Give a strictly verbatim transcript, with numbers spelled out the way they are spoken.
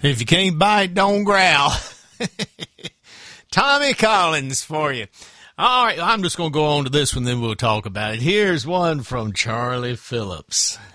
If you can't bite, don't growl. Tommy Collins for you. All right, I'm just going to go on to this one, then we'll talk about it. Here's one from Charlie Phillips.